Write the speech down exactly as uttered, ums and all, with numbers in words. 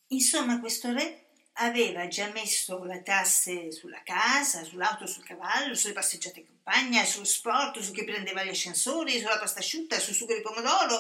Insomma, questo re aveva già messo le tasse sulla casa, sull'auto, sul cavallo, sulle passeggiate in campagna, sullo sport, su chi prendeva gli ascensori, sulla pasta asciutta, sul sugo di pomodoro,